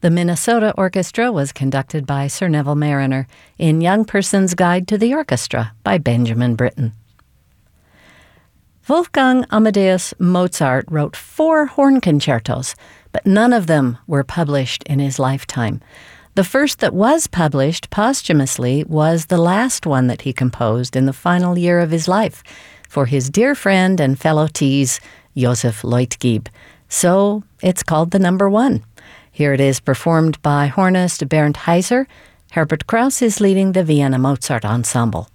The Minnesota Orchestra was conducted by Sir Neville Marriner in Young Person's Guide to the Orchestra by Benjamin Britten. Wolfgang Amadeus Mozart wrote 4 horn concertos, but none of them were published in his lifetime. The first that was published posthumously was the last one that he composed in the final year of his life for his dear friend and fellow tease, Joseph Leutgeb. So it's called the number 1. Here it is performed by hornist Bernd Heiser. Herbert Krauss is leading the Vienna Mozart Ensemble.